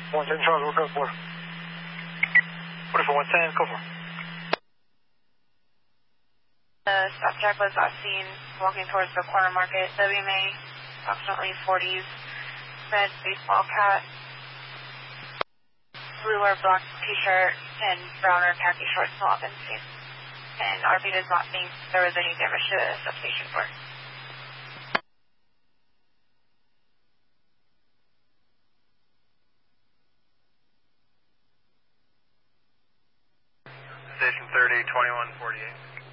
110 Charles, look up for. What for 110, go for. The subject was last seen walking towards the corner market, WMA, approximately 40s, red baseball cap, blue or black t-shirt, and brown or khaki shorts not been seen. And RP does not think there was any damage to the substation floor. Station 30, 2148.